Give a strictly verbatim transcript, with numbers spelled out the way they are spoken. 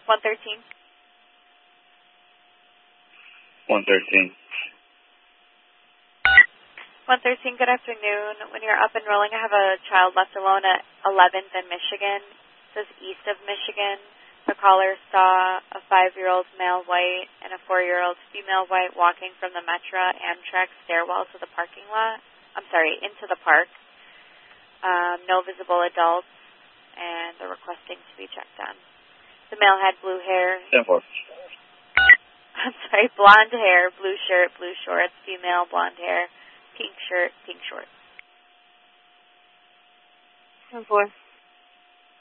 one thirteen. one thirteen. one thirteen, good afternoon. When you're up and rolling, I have a child left alone at eleventh and Michigan. This is east of Michigan. The caller saw a five-year-old male white and a four-year-old female white walking from the Metra Amtrak stairwell to the parking lot. I'm sorry, into the park. Um, no visible adults, and they're requesting to be checked on. The male had blue hair. ten four. I'm sorry, blonde hair, blue shirt, blue shorts. Female, blonde hair, pink shirt, pink shorts. ten four.